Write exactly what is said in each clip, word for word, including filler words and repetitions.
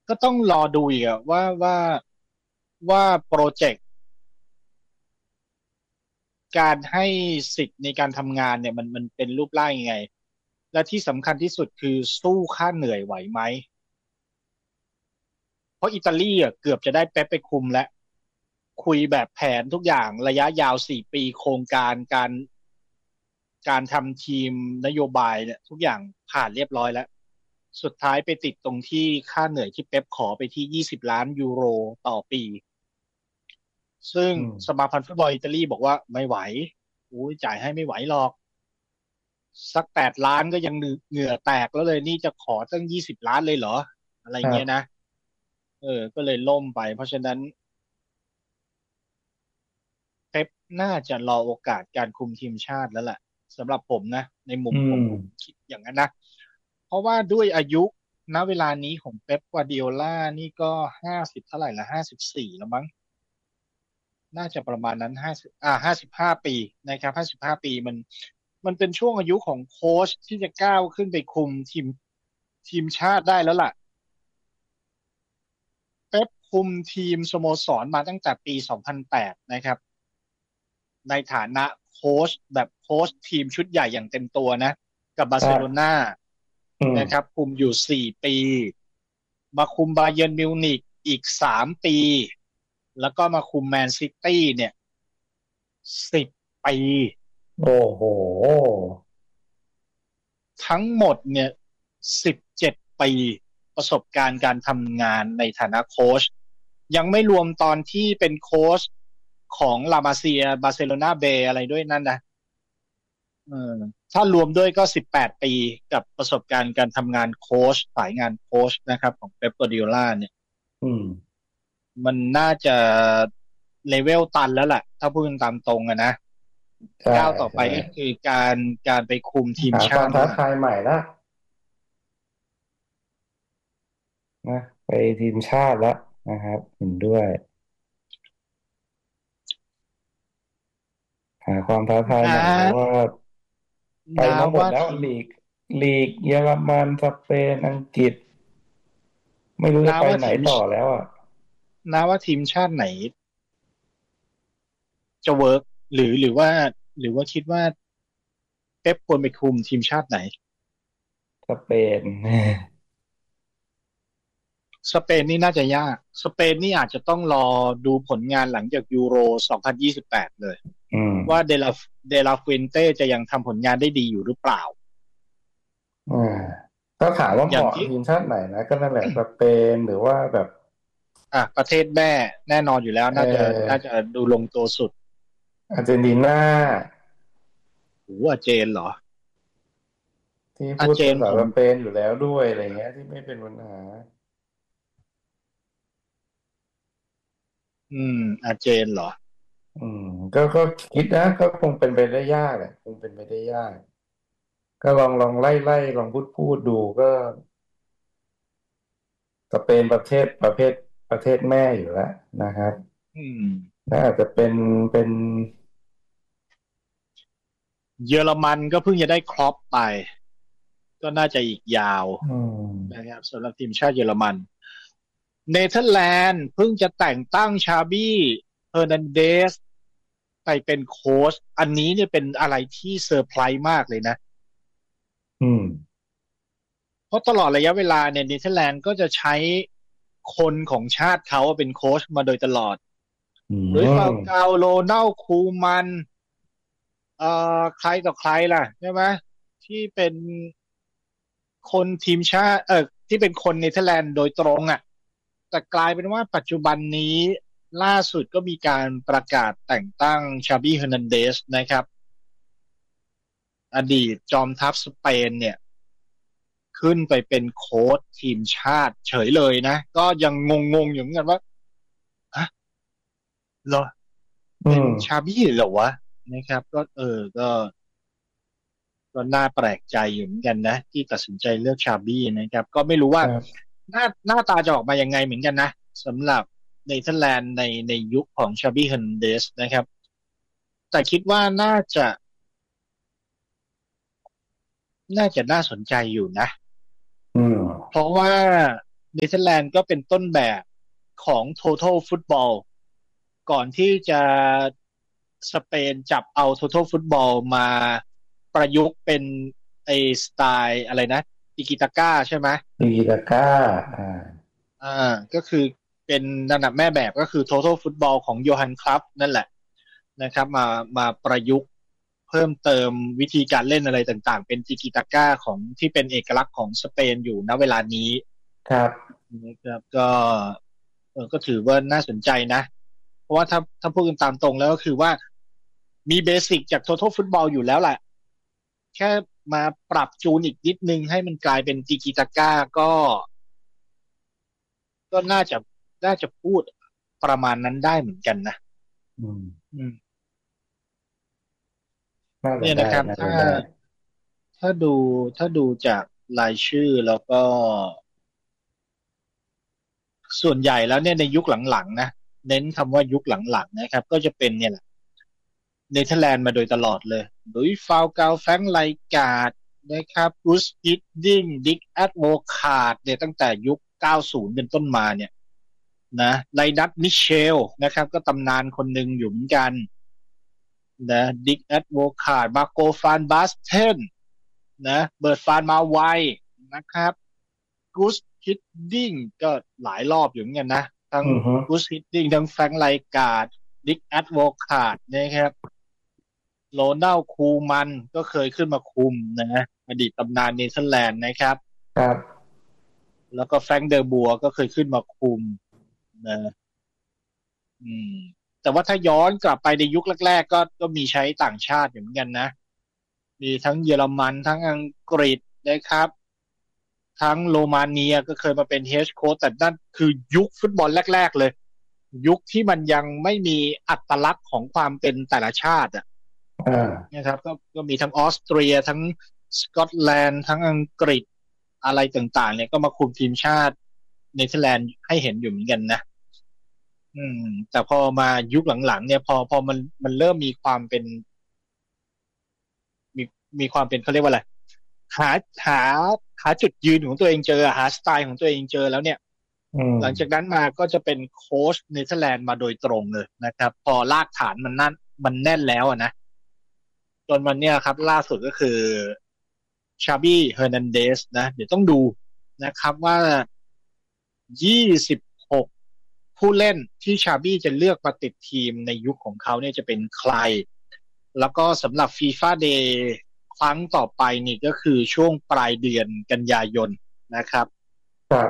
ก็ต้องรอดูอีกอะว่าว่าว่าโปรเจกต์การให้สิทธิ์ในการทำงานเนี่ยมันมันเป็นรูปร่างยังไงและที่สำคัญที่สุดคือสู้ค่าเหนื่อยไหวไหมเพราะอิตาลีอ่ะเกือบจะได้เป๊ปไปคุมแล้วคุยแบบแผนทุกอย่างระยะยาวสี่ปีโครงการการการทำทีมนโยบายเนี่ยทุกอย่างผ่านเรียบร้อยแล้วสุดท้ายไปติดตรงที่ค่าเหนื่อยที่เป๊ปขอไปที่ยี่สิบล้านยูโรต่อปีซึ่งอืมสมาพันธ์ฟุตบอลอิตาลีบอกว่าไม่ไหวอุ้ยจ่ายให้ไม่ไหวหรอก สักแปดล้านก็ยังเหงื่อแตกแล้วเลยนี่จะขอตั้งยี่สิบล้านเลยเหรออะไรเงี้ยนะครับเออก็เลยล่มไปเพราะฉะนั้นเป๊ปน่าจะรอโอกาสการคุมทีมชาติแล้วแหละสำหรับผมนะในมุมอืมผมผมคิดอย่างนั้นนะเพราะว่าด้วยอายุณเวลานี้ของเป๊ปกวาร์ดิโอล่านี่ก็ห้าสิบเท่าไหร่ละห้าสิบสี่แล้วมั้งน่าจะประมาณนั้นห้าสิบอ่าห้าสิบห้าปีนะครับห้าสิบห้าปีมันมันเป็นช่วงอายุของโค้ชที่จะก้าวขึ้นไปคุมทีมทีมชาติได้แล้วล่ะ เป๊ปคุมทีมสโมสรมาตั้งแต่ปี สองพันแปด นแปดนะครับในฐานะโค้ชแบบโค้ชทีมชุดใหญ่อย่างเต็มตัวนะกับบาร์เซครับโลนาอืมนะครับคุมอยู่ สี่ ปีมาคุมบาเยิร์นมิวนิกอีก สาม ปีแล้วก็มาคุมแมนซิตี้เนี่ย สิบ ปีโอ้โหทั้งหมดเนี่ย สิบเจ็ด ปีประสบการณ์การทำงานในฐานะโค้ชยังไม่รวมตอนที่เป็นโค้ชของลามาเซียบาร์เซโลนาเบย์อะไรด้วยนั่นนะเออถ้ารวมด้วยก็สิบแปดปีกับประสบการณ์การทำงานโค้ชสายงานโค้ชนะครับของเป๊ป กวาร์ดิโอล่าเนี่ยอืมมันน่าจะเลเวลตันแล้วแหละถ้าพูดกันตามตรงอะนะใช่ก้าวต่อไปใช่ก็คือการการไปคุมทีมหาความชาติแล้วล่ะท้าทายใหม่ละนะไปทีมชาติละนะครับเห็นด้วยหาความท้าทายใหนะม่เพราะว่าไปนะมาหมดแล้วว่าทีมลีกลีกเยอรมันสเปนอังกฤษไม่รู้จะนะไปไหนว่าทีมต่อแล้วอ่ะนะว่าทีมชาติไหนจะเวิร์กหรือหรือว่าหรือว่าคิดว่าเป๊ปควรไปคุมทีมชาติไหนสเปนสเปนนี่น่าจะยากสเปนนี่อาจจะต้องรอดูผลงานหลังจากยูโรสองพันยี่สิบแปดเลยอืมว่าเดลาเดลาฟินเต้จะยังทำผลงานได้ดีอยู่หรือเปล่าอ่าถ้าถามว่าเหมาะอย่างที่ทีมชาติไหนนะก็นั่นแหละสเปนหรือว่าแบบอ่ะประเทศแม่แน่นอนอยู่แล้วเน่าจะน่าออจะดูลงตัวสุดอาร์เจนตินาโอ้อาเจนเหรอที่อาพูดภาษาเจนผมสเปนอยู่แล้วด้วยอะไรเงี้ยที่ไม่เป็นปัญหาอืมอาเจนเหรออืมก็ก็คิดนะก็คงเป็นไปได้ยากแหละคงเป็นไปได้ยากก็ลองลองไล่ไล่ลองพูดพูดดูก็สเปนประเทศประเภทประเทศแม่อยู่แล้วนะครับอืมน่าจะเป็นเป็นเยอรมันก็เพิ่งจะได้ครอปไป ก็น่าจะอีกยาวอืมนะครับสำหรับทีมชาติเยอรมันเนเธอร์แลนด์เพิ่งจะแต่งตั้งชาบี้เฮอร์นันเดสไปเป็นโค้ชอันนี้เนี่ยเป็นอะไรที่เซอร์ไพรส์มากเลยนะอืมเพราะตลอดระยะเวลาเนี่ยเนเธอร์แลนด์ก็จะใช้คนของชาติเขาเป็นโค้ชมาโดยตลอดอืหรือฟามเกาโรนัลคูมันเอ่อใครต่อใครล่ะใช่ไหมที่เป็นคนทีมชาติเออที่เป็นคนเนเธอร์แลนด์โดยตรงอ่ะ แต่กลายเป็นว่าปัจจุบันนี้ล่าสุดก็มีการประกาศแต่งตั้งชาบี้เฮอร์นันเดสนะครับอดีตจอมทัพสเปนเนี่ยขึ้นไปเป็นโค้ชทีมชาติเฉยเลยนะก็ยังงงๆอยู่เหมือนกันว่าฮะเหรออืเป็นมชาบี้เหรอวะนะครับก็เออก็ก็น่าแปลกใจอยู่เหมือนกันนะที่ตัดสินใจเลือกชาบี้นะครับก็ไม่รู้ว่าครับหน้าหน้าตาจะออกมายังไงเหมือนกันนะสำหรับเนเธอร์แลนด์ในในยุคของชาบี้เฮอร์นันเดสนะครับ แต่คิดว่าน่าจะน่าจะน่าสนใจอยู่นะอืมเพราะว่าเนเธอร์แลนด์ก็เป็นต้นแบบของ Total Football ก่อนที่จะสเปนจับเอา Total Football มาประยุกต์เป็นไอสไตล์อะไรนะติกิตาก้าใช่ไหมตีตะก้าอ่าอ่าก็คือเป็นระดับแม่แบบก็คือ Total Football ของโยฮันครัฟนั่นแหละนะครับมามาประยุกต์เพิ่มเติมวิธีการเล่นอะไรต่างๆเป็นติกิตาก้าของที่เป็นเอกลักษณ์ของสเปนอยู่ณเวลานี้ครับนะครับก็เออก็ถือว่าน่าสนใจนะเพราะว่าถ้าถ้าพูดกันตามตรงแล้วก็คือว่ามีเบสิกจาก Total Football อยู่แล้วแหละแค่มาปรับจูนอีกนิดนึงให้มันกลายเป็นติกิตาก้าก็ก็น่าจะน่าจะพูดประมาณนั้นได้เหมือนกันนะอืมอืมน่าจะเนี่ยได้นะครับถ้าน่าจะได้ถ้าดูถ้าดูจากรายชื่อแล้วก็ส่วนใหญ่แล้วเนี่ยในยุคหลังๆนะเน้นคำว่ายุคหลังๆนะครับก็จะเป็นเนี่ยแหละเนเธอร์แลนด์มาโดยตลอดเลยลุยฟาวกาลแฟรงค์ไลการ์ดนะครับบรูซฮิดดิ้งดิกแอดโวคาร์ดเนี่ยตั้งแต่ยุคเก้าสิบเป็นต้นมาเนี่ยนะไลนัทมิเชลนะครับก็ตำนานคนหนึ่งอยู่เหมือนกันนะดิกแอดโวคาร์ดมาโกฟานบาสเทนนะเบิร์ดฟานมาไวนะครับกูสฮิดดิ้งก็หลายรอบอยู่เหมือนกันนะทั้งอือฮึกูสฮิดดิ้งทั้งแฟรงค์ไลการ์ดดิกแอดโวคาร์ดนะครับโรนัลคูมันก็เคยขึ้นมาคุมนะอดีตตำนานเนเธอร์แลนด์นะครับครับแล้วก็แฟรงค์เดอบัวก็เคยขึ้นมาคุมนะอืมแต่ว่าถ้าย้อนกลับไปในยุคแรกๆก็ก็มีใช้ต่างชาติอยู่เหมือนกันนะมีทั้งเยอรมันทั้งอังกฤษนะครับ ทั้งโรมาเนียก็เคยมาเป็นเฮดโค้ชแต่นั่นคือยุคฟุตบอลแรกๆเลยยุคที่มันยังไม่มีอัตลักษณ์ของความเป็นแต่ละชาติอ่ะอ่านะครับก็ก็มีทั้งออสเตรียทั้งสกอตแลนด์ทั้งอังกฤษอะไรต่างๆเนี่ยก็มาคุมทีมชาติเนเธอร์แลนด์ให้เห็นอยู่เหมือนกันนะอืมแต่พอมายุคหลังๆเนี่ยพอพอมันมันเริ่มมีความเป็นมีมีความเป็นเขาเรียกว่าอะไรหาหาหาจุดยืนของตัวเองเจอหาสไตล์ของตัวเองเจอแล้วเนี่ยอืมหลังจากนั้นมาก็จะเป็นโค้ชเนเธอร์แลนด์มาโดยตรงเลยนะครับพอรากฐานมันนั่นมันแน่นแล้วอะนะจนวันเนี้ยครับล่าสุดก็คือชาบี้เฮอร์นันเดสนะเดี๋ยวต้องดูนะครับว่ายี่สิบหกผู้เล่นที่ชาบี้จะเลือกมาติดทีมในยุคของเขาเนี่ยจะเป็นใครแล้วก็สำหรับฟีฟ่าเดย์ครั้งต่อไปนี่ก็คือช่วงปลายเดือนกันยายนนะครับครับ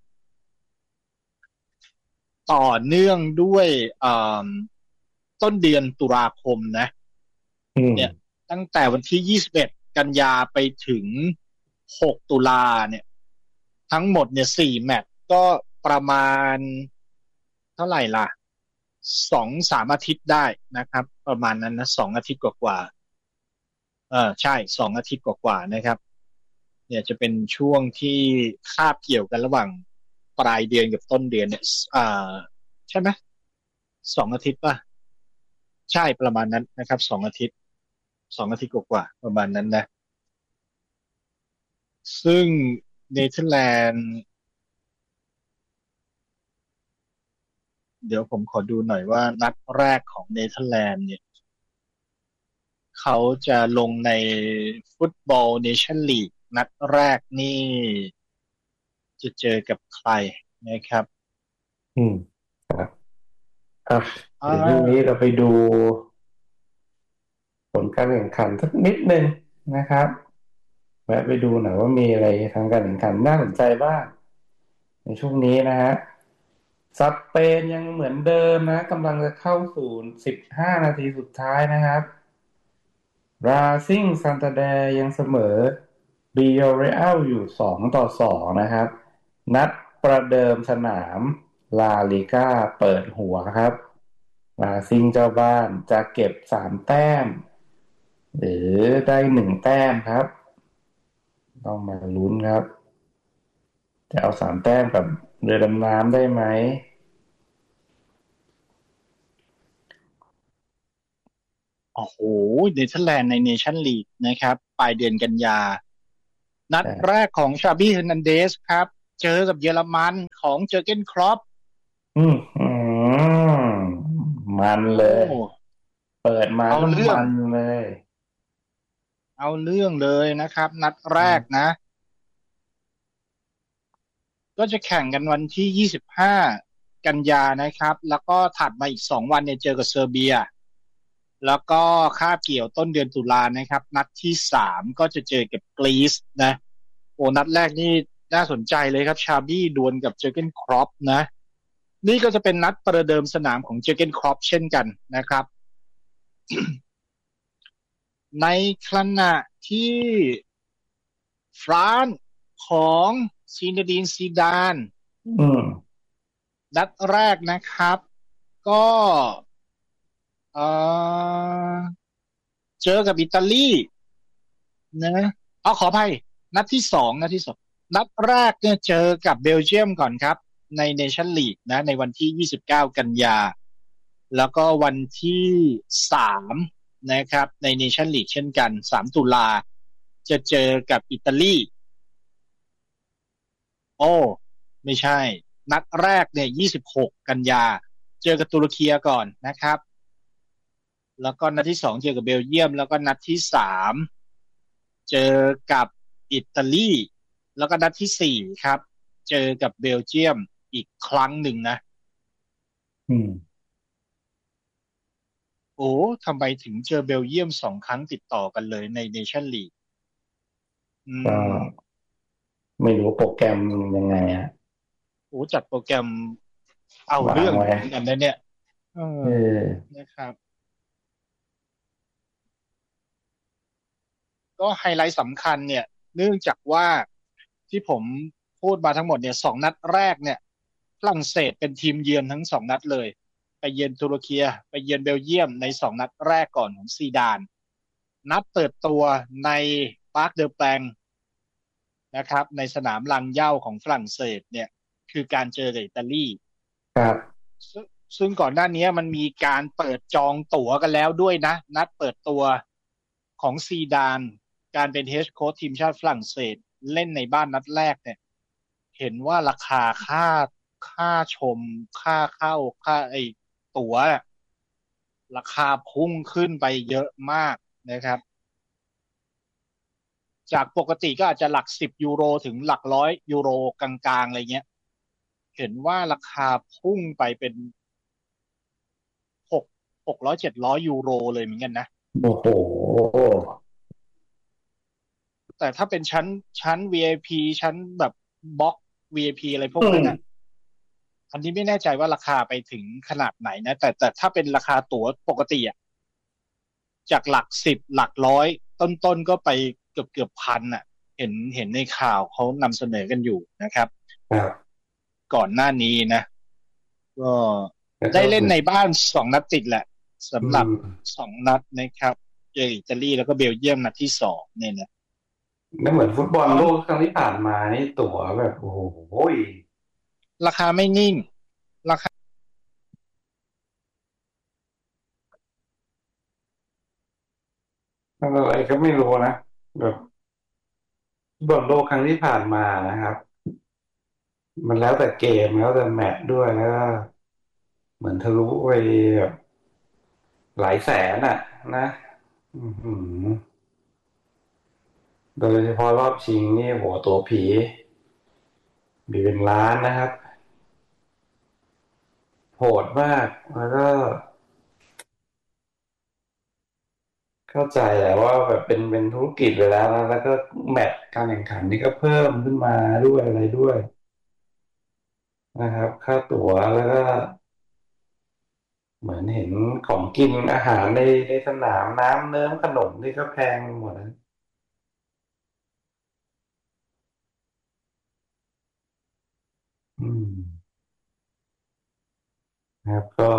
ต่อเนื่องด้วยอ่าต้นเดือนตุลาคมนะอืมเนี่ยตั้งแต่วันที่ยี่สิบเอ็ดกันยาไปถึงหกตุลาเนี่ยทั้งหมดเนี่ยสี่แมตช์ก็ประมาณเท่าไหร่ล่ะสองสามอาทิตย์ได้นะครับประมาณนั้นนะสองอาทิตย์กว่าๆเออใช่สองอาทิตย์กว่าๆนะครับเนี่ยจะเป็นช่วงที่คาบเกี่ยวกันระหว่างปลายเดือนกับต้นเดือนเนี่ยอ่าใช่ไหมสองอาทิตย์ป่ะใช่ประมาณนั้นนะครับสองอาทิตย์สองอาทิตย์กว่าๆประมาณนั้นนะซึ่งเนเธอร์แลนด์เดี๋ยวผมขอดูหน่อยว่านัดแรกของเนเธอร์แลนด์เนี่ยเขาจะลงในฟุตบอลเนชั่นลีกนัดแรกนี่จะเจอกับใครนะครับอืมครับอ่ะอ่เดี๋ยวช่วงนี้าเราไปดูผลการแข่งขันสักนิดนึงนะครับแวะไปดูหน่อยว่ามีอะไรทางการแข่งขันน่าสนใจบ้างในช่วงนี้นะฮะสเปนยังเหมือนเดิมนะกำลังจะเข้าสู่สิบห้านาทีสุดท้ายนะครับราซิ่งซันตาแดร์ยังเสมอบีโยเรอัลอยู่สองต่อสองนะครับนัดประเดิมสนามลาลิก้าเปิดหัวครับราซิ่งเจ้าบ้านจะเก็บสามแต้มหรือได้หนึ่งแต้มครับต้องมาลุ้นครับจะเอาสามแต้มกับเรือดำน้ำได้ไหมโอ้โหเนเธอร์แลนด์ในเนชั่นลีกนะครับปลายเดือนกันยานัดแรใช่กของชาบี้เฮอร์นันเดสครับเจอกับเยอรมันของเจอร์เก้นคล็อปอืมอืมมันโอเลย้เปิดมาก็เอาเรื่องมันเลยเอาเรื่องเลยนะครับนัดแรอืมกนะก็จะแข่งกันวันที่ยี่สิบห้ากันยานะครับแล้วก็ถัดมาอีกสองวันเนี่ยเจอกับเซอร์เบียแล้วก็คาบเกี่ยวต้นเดือนตุลานะครับนัดที่สามก็จะเจอกับกรีซนะโอ้นัดแรกนี่น่าสนใจเลยครับชาบี้ดวลกับเจอร์เกนครอปนะนี่ก็จะเป็นนัดประเดิมสนามของเจอร์เกนครอปเช่นกันนะครับในขณะที่ฟรานซ์ของซีนดีนซีดานอืมนัดแรกนะครับก็เอ่อเจอกับอิตาลีนะเอาขออภัยนัดที่สองนัดที่สองนัดแรกเนี่ยเจอกับเบลเยียมก่อนครับในเนชั่นลีกนะในวันที่ยี่สิบเก้ากันยาแล้วก็วันที่สามนะครับในเนชั่นลีกเช่นกันสามตุลาจะเจอกับอิตาลีโอ้ไม่ใช่นัดแรกเนี่ยยี่สิบหกกันยาเจอกับตุรกีก่อนนะครับแล้วก็นัดที่สองเจอกับเบลเยียมแล้วก็นัดที่สามเจอกับอิตาลีแล้วก็นัดที่สี่ครับเจอกับเบลเยียมอีกครั้งหนึ่งนะอืมโอ้ทำไมถึงเจอเบลเยียมสองครั้งติดต่อกันเลยในเนชั่นลีกอืก็มไม่รู้โปรแกรมยังไงฮะโอ้จัดโปรแกรมเอาเรื่องอยู่วางไว้เหมือนกันนะเนี่ยเออเออนะครับก็ไฮไลท์สำคัญเนี่ยเนื่องจากว่าที่ผมพูดมาทั้งหมดเนี่ยสองนัดแรกเนี่ยฝรั่งเศสเป็นทีมเยือนทั้งสองนัดเลยไปเยือนตุรกีไปเยือนเบลเยียมในสองนัดแรกก่อนของซีดานนัดเปิดตัวในปาร์คเดอแปลงนะครับในสนามลังเหย้าของฝรั่งเศสเนี่ยคือการเจอกับอิตาลีครับซึ่งซึ่งก่อนหน้านี้มันมีการเปิดจองตั๋วกันแล้วด้วยนะนัดเปิดตัวของซีดานการเป็นเฮดโค้ชทีมชาติฝรั่งเศสเล่นในบ้านนัดแรกเนี่ยเห็นว่าราคาค่าค่าชมค่าเข้าค่าไอตั๋วราคาพุ่งขึ้นไปเยอะมากนะครับจากปกติก็อาจจะหลักสิบยูโรถึงหลักร้อยยูโรกลางๆอะไรเงี้ยเห็นว่าราคาพุ่งไปเป็นหกหกร้อยเจ็ดร้อยยูโรเลยเหมือนกันนะโอ้โหแต่ถ้าเป็นชั้นชั้น วี ไอ พี ชั้นแบบบล็อก วี ไอ พี อะไรพวอืมกนั้นอ่ะอันนี้ไม่แน่ใจว่าราคาไปถึงขนาดไหนนะแต่แต่ถ้าเป็นราคาตั๋วปกติอ่ะจากหลักสิบหลักร้อยต้นๆก็ไปเกือบเกือบพันอ่ะเห็นเห็นในข่าวเขานำเสนอกันอยู่นะครับครับก่อนหน้านี้นะก็แล้วได้เล่นก็เหมือนในบ้านสองนัดติดแหละอืสำหรับมสองนัดนะครับเจออิตาลีแล้วก็เบลเยียมนัดที่สองเนี่ยนะแล้วเหมือนฟุตบอลก็โลกครั้งที่ผ่านมานี่ตั๋วแบบโอ้โหราคาไม่นิ่งราคาทำอะไรก็ไม่รู้นะแบบฟุตบอลโลกครั้งที่ผ่านมานะครับมันแล้วแต่เกมแล้วแต่แมตช์ด้วยแล้วก็เหมือนทะลุไปแบบหลายแสนอ่ะนะอือหือโดยเฉพาะรอบชิงนี่โหตัวผีมีเป็นล้านนะครับโหดมากแล้วก็เข้าใจแหละว่าแบบเป็นเป็นธุรกิจไปแล้วนะแล้วก็แมตช์การแข่งขันนี่ก็เพิ่มขึ้นมาด้วยอะไรด้วยนะครับค่าตั๋วแล้วก็ เหมือนเห็นของกินอาหารในในสนามน้ำเนิ้มขนมนี่ก็แพงหมดนะอืมนะครับก็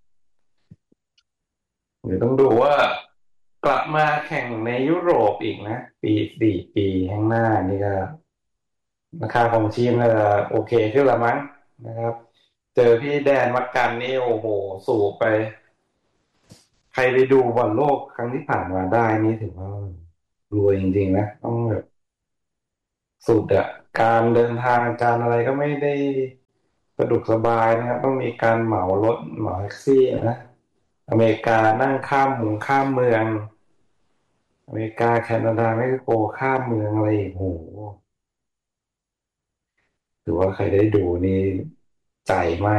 เดี๋ยวต้องดูว่ากลับมาแข่งในยุโรปอีกนะปีสี่ปีข้างหน้านี่ก็ราคาของชีมน่าจะโอเคขึ้นละมั้งนะครับเจอพี่แดนมักกันนี่โอ้โหสูบไปใครไปดูบอลโลกครั้งที่ผ่านมาได้นี่ถือว่ารวยจริงๆนะต้องแบบสุดอะการเดินทางการอะไรก็ไม่ได้สะดวกสบายนะครับต้องมีการเหมารถเหมาแท็กซี่นะอเมริกานั่งข้ามเมืองข้ามเมืองอเมริกาแคนาดาเม็กซิโกข้ามเมืองอะไรอีกโหถือว่าใครได้ดูนี่ใจมาก